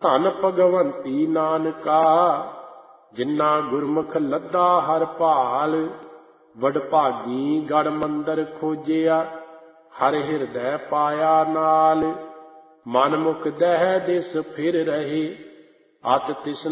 ਧਨ ਭਗਵੰਤੀ ਨਾਨਕਾ, ਜਿਨ੍ਹਾਂ ਗੁਰਮੁਖ ਲੱਦਾ ਹਰ ਭਾਲ। ਵਡਭਾਗੀ ਗੜ ਮੰਦਰ ਖੋਜਿਆ, ਹਰ ਹਿਰਦੈ ਪਾਇਆ ਨਾਲ। ਮਨ ਮੁਖ ਦਹਿ ਦਿਸ ਫਿਰ ਰਹੇ, ਅਤ ਤਿਸ